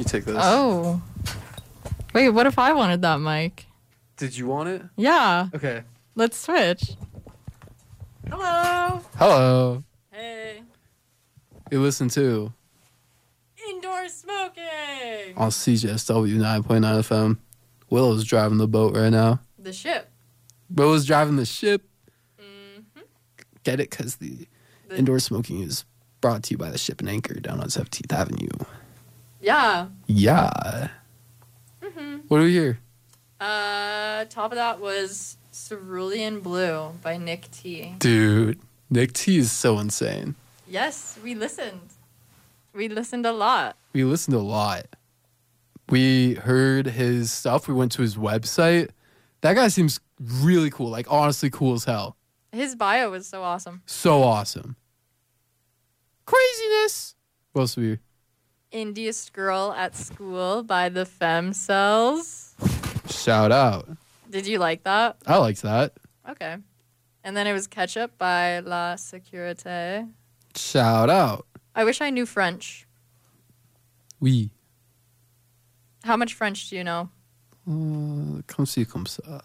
You take this. Oh. Wait, what if I wanted that mic? Did you want it? Yeah. Okay. Let's switch. Hello. Hello. Hey. You listen to Indoor smoking. on CJSW 9.9 FM. Willow's driving the boat right now. The ship. Willow's driving the ship. Mm-hmm. Get it? Because the indoor smoking is brought to you by the Ship and Anchor down on 17th Avenue. Yeah. Yeah. Mm-hmm. What do we hear? Top of that was Cerulean Blue by Nick T. Dude, Nick T is so insane. Yes, we listened. We listened a lot. We listened a lot. We heard his stuff. We went to his website. That guy seems really cool. Like, honestly cool as hell. His bio was so awesome. So awesome. Craziness. What else we hear? Indiest Girl at School by the Femme Cells. Shout out. Did you like that? I liked that. Okay. And then it was Ketchup by La Sécurité. Shout out. I wish I knew French. Oui. How much French do you know? Comme ci, comme ça.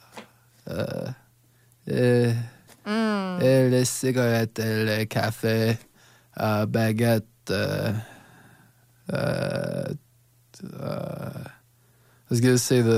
Les cigarettes, le café, baguette, I was going to say the